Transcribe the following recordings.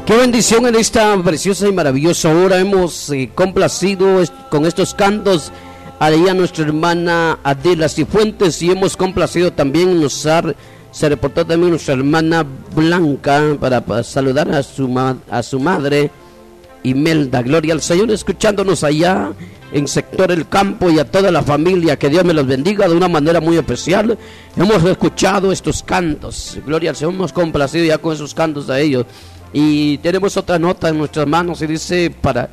Qué bendición en esta preciosa y maravillosa hora. Hemos complacido con estos cantos a nuestra hermana Adela Cifuentes, y hemos complacido también en usar. Se reportó también nuestra hermana Blanca para saludar a su madre Imelda. Gloria al Señor, escuchándonos allá en sector El Campo, y a toda la familia, que Dios me los bendiga de una manera muy especial. Hemos escuchado estos cantos, gloria al Señor, hemos complacido ya con esos cantos a ellos. Y tenemos otra nota en nuestras manos y dice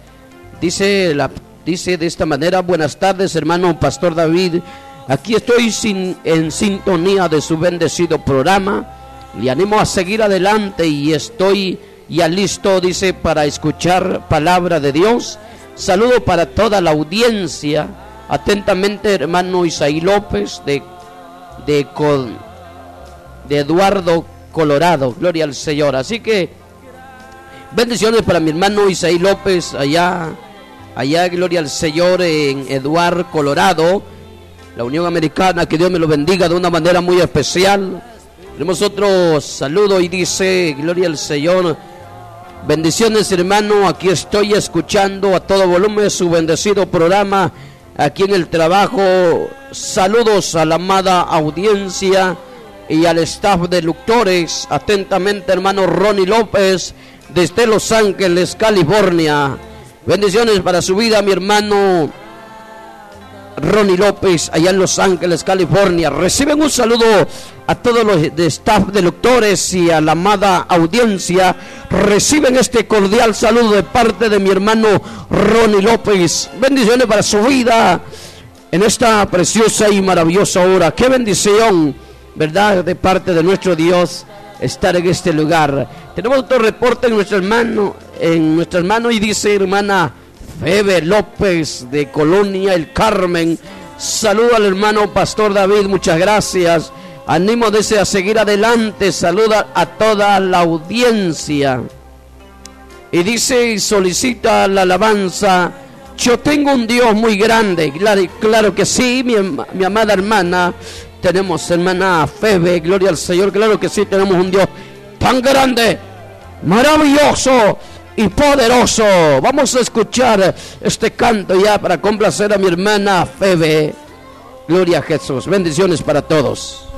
de esta manera: buenas tardes, hermano Pastor David. Aquí estoy en sintonía de su bendecido programa. Le animo a seguir adelante y estoy ya listo, dice, para escuchar palabra de Dios. Saludo para toda la audiencia. Atentamente, hermano Isaí López de Eduardo, Colorado. Gloria al Señor. Así que bendiciones para mi hermano Isaí López allá, gloria al Señor, en Eduardo, Colorado, la Unión Americana. Que Dios me lo bendiga de una manera muy especial. Tenemos otro saludo y dice: gloria al Señor. Bendiciones, hermano, aquí estoy escuchando a todo volumen su bendecido programa aquí en el trabajo. Saludos a la amada audiencia y al staff de Luctores. Atentamente, hermano Ronnie López, desde Los Ángeles, California. Bendiciones para su vida, mi hermano Ronnie López, allá en Los Ángeles, California. Reciben un saludo a todos los de staff de Luctores y a la amada audiencia. Reciben este cordial saludo de parte de mi hermano Ronnie López. Bendiciones para su vida en esta preciosa y maravillosa hora. Qué bendición, ¿verdad?, de parte de nuestro Dios estar en este lugar. Tenemos otro reporte en nuestro hermano, y dice: hermana Febe López de Colonia El Carmen. Saludo al hermano Pastor David, muchas gracias. Animo desde a seguir adelante. Saluda a toda la audiencia. Y dice y solicita la alabanza: yo tengo un Dios muy grande. Claro que sí, mi amada hermana. Tenemos, hermana Febe, gloria al Señor. Claro que sí, tenemos un Dios tan grande, maravilloso y poderoso. Vamos a escuchar este canto ya para complacer a mi hermana Febe. Gloria a Jesús. Bendiciones para todos.